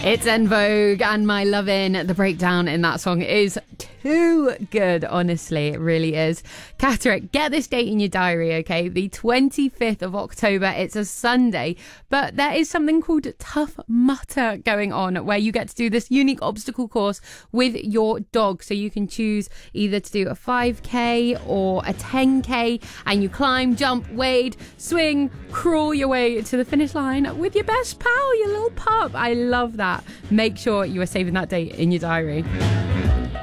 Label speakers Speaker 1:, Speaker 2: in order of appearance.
Speaker 1: It's En Vogue and My Lovin'. The breakdown in that song is too good, honestly. It really is. Catterick, get this date in your diary, okay? The 25th of October. It's a Sunday, but there is something called Tough Mudder going on where you get to do this unique obstacle course with your dog. So you can choose either to do a 5K or a 10K, and you climb, jump, wade, swing, crawl your way to the finish line with your best pal, your little pup. I love that. Make sure you are saving that date in your diary.